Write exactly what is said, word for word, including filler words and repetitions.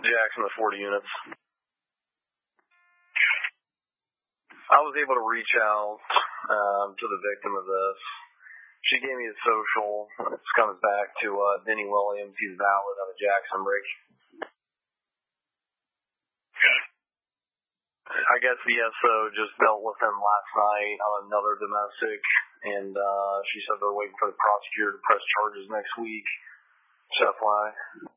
Jackson with forty units. I was able to reach out um, to the victim of this. She gave me a social. It comes back to uh, Denny Williams. He's valid out of Jackson Brick. I guess the S O just dealt with him last night on another domestic, and uh, she said they're waiting for the prosecutor to press charges next week. Just F Y I.